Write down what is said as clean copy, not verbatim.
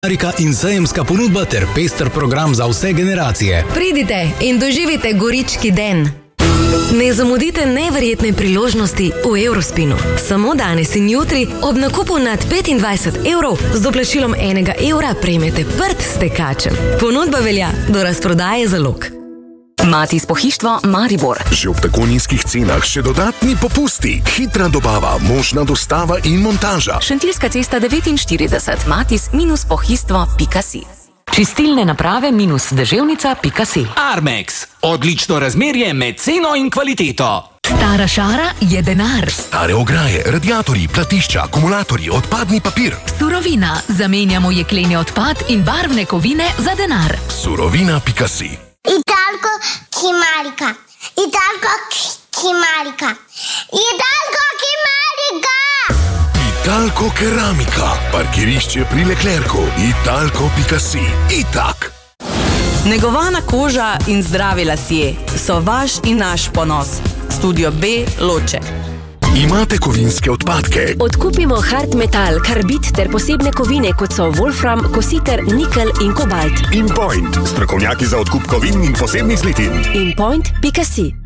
Marika in sejemska ponudba ter pester program za vse generacije. Pridite in doživite Gorički den. Ne zamudite neverjetne priložnosti v Eurospinu. Samo danes in jutri ob nakupu nad 25 evrov z doplačilom 1 evra prejmete prt s tekačem. Ponudba velja do razprodaje zalog. Matis pohištvo Maribor. Že ob tako nizkih cenah še dodatni popusti, hitra dobava, možna dostava in montaža. Šentilska cesta 49, matis-pohištvo.si. Čistilne naprave -deževnica.si. Armex. Odlično razmerje med ceno in kvaliteto. Stara šara je denar. Stare ograje, radiatorji, platišča, akumulatorji, odpadni papir. Surovina. Zamenjamo jekleni odpad in barvne kovine za denar. Surovina.si. Italko Kimarika. Italko Kimarika. Italko Kimarika. Italko keramika. Parkirišče pri Leclercu. Italko.si. Itak. Negovana koža in zdravi lasje so vaš in naš ponos. Studio B Loče. Imate kovinske odpadke? Odkupimo hard metal, karbid ter posebne kovine, kot so wolfram, kositer, nikel in kobalt. InPoint, strokovnjaki za odkup kovin in posebnih zlitin. InPoint.si.